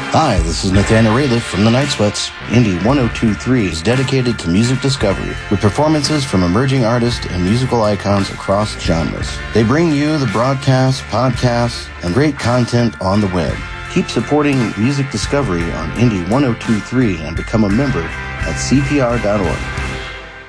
Hi, this is Nathaniel Rayliff from the Night Sweats. Indie 1023 is dedicated to music discovery with performances from emerging artists and musical icons across genres. They bring you the broadcasts, podcasts, and great content on the web. Keep supporting music discovery on Indie 1023 and become a member at CPR.org.